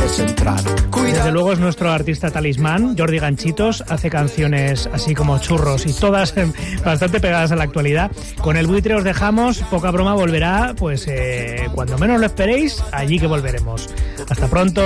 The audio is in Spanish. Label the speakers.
Speaker 1: puedes entrar.
Speaker 2: Desde luego es nuestro artista talismán, Jordi Ganchitos, hace canciones así como churros y todas bastante pegadas a la actualidad. Con el buitre os dejamos, poca broma volverá, pues cuando menos lo esperéis, allí que volveremos. Hasta pronto.